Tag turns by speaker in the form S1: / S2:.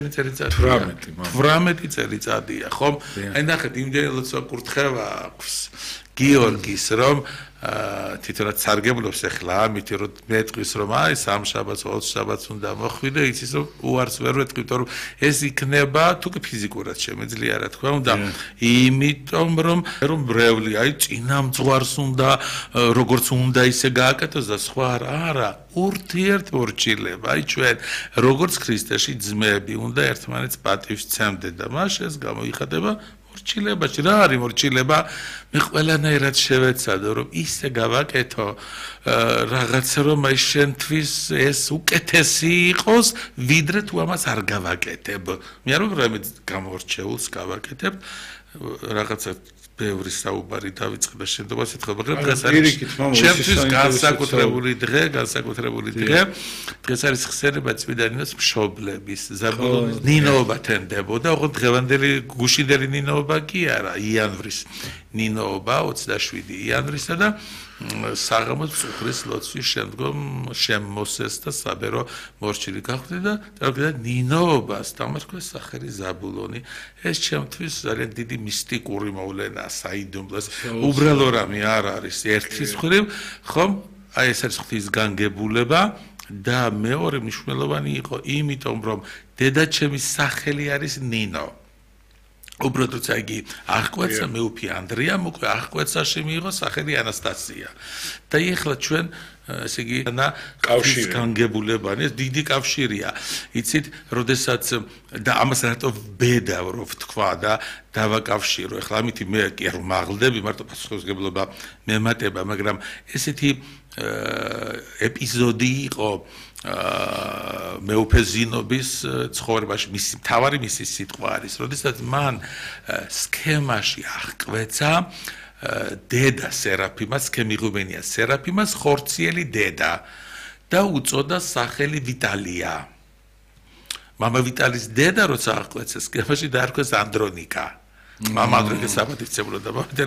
S1: 18 წელიწადია, ხომ? აი ნახეთ, იმდენი ლოცვა კურთხევა აქვს გიორგის, რომ თვითონაც სარგებლობს ახლა ამით, რომ მეტყვის, რომ აი სამ შაბათს, 20 შაბათს უნდა მოხვიდე, იცის რომ უარს ვერ ვეთქვით, რომ ეს იქნება თუკი ფიზიკურად შემეძლია, რა თქმა უნდა, იმიტომ რომ ბრეული, აი წინამძღვარს უნდა, როგორც უნდა ისე გააკეთოს და სხვა არა, ურთიერთმორჩილება, აი ჩვენ როგორც ქრისტეში ძმები უნდა ერთმანეთს პატივს სცემდნენ და მას ეს გამოიხატება მორჩილებაში. რა არის მორჩილება? მე ყველანაირად შევეცადო, რომ ისე გავაკეთო რაღაცა, რომ აი შენთვის ეს უკეთესი იყოს, ვიდრე თუ ამას არ გავაკეთებ. მე არ ვიყავ გამორჩეულს გავაკეთებ, რაღაცა ბევრი საუბარი დავიწყე და შემდგომ ეთქვა, მაგრამ დღეს არის ჩემთვის განსაკუთრებული დღე, დღეს არის ხსენება წმინდა ნინოს მშობლების, ზაბულონის ნინოობა თენდებოდა, ოღონდ დღევანდელი გუშინდელი ნინოობა კი არა, იანვრის ნინოობა 27 იანვრისა და საღამოს წუხრის ლოცვის შემდგომ შემოსეს და საბერო მორჩილი გახდა და დაგვიდა ნინოობას დამარხეს სახელი ზაბულონი. ეს ჩემთვის ძალიან დიდი მისტიკური მოვლენა, საიდუმლოს. უბრალო რამე არ არის ერთის მხრივ, ხომ? აი ეს არის ღვთისგანგებულება და მეორე მნიშვნელოვანი იყო იმიტომ, რომ დედაჩემის სახელი არის ნინო. უბრალოდ როცა იგი აღკვეცა მეუფი ანდრიამ უკვე აღკვეცაში მიიღო სახელი ანასტასია და ეხლა ჩვენ ესე იგი კავშირი განგებულებანი ეს დიდი კავშირია იცით როდესაც და ამას რატო ბედავ რო ვთქვა და დავაკავშირო ეხლა ამითი მე კი არ მაღლდები მარტო პასუხისმგებლობა მემატება მაგრამ ესეთი ეპიზოდი იყო მეუფეზინობის ცხოვრებაში მისი მთავარი მისი სიტყვა არის როდესაც მან სქემაში აღკვეცა დედა სერაფიმას სქემიღუბენია სერაფიმას ხორციელი დედა და უწოდა სახელი ვიტალია მამა ვიტალის დედა როცა აღკვეცა სქემაში დაარქვეს ანდრონიკა მამა ანდრონიკა საბათისმცემლო და